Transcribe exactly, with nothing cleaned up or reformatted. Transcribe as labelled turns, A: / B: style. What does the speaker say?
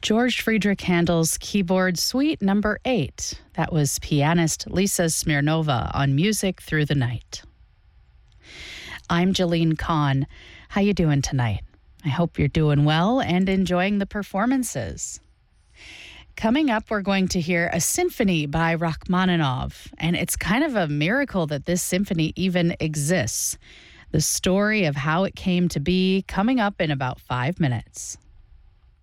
A: George Friedrich Handel's Keyboard Suite number eight. That was pianist Lisa Smirnova on Music Through the Night. I'm Jeline Kahn. How you doing tonight? I hope you're doing well and enjoying the performances. Coming up, we're going to hear a symphony by Rachmaninoff, and it's kind of a miracle that this symphony even exists. The story of how it came to be coming up in about five minutes.